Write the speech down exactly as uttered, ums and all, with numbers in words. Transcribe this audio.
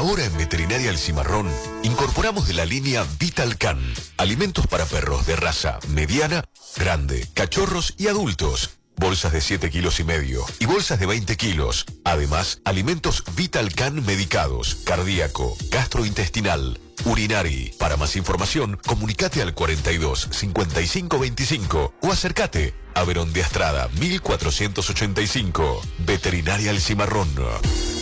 Ahora en Veterinaria El Cimarrón incorporamos de la línea Vitalcan, alimentos para perros de raza mediana, grande, cachorros y adultos. Bolsas de siete kilos y medio y bolsas de veinte kilos. Además, alimentos Vitalcan medicados, cardíaco, gastrointestinal, urinari. Para más información, comunicate al cuarenta y dos, cincuenta y cinco veinticinco o acércate a Verón de Astrada mil cuatrocientos ochenta y cinco. Veterinaria El Cimarrón.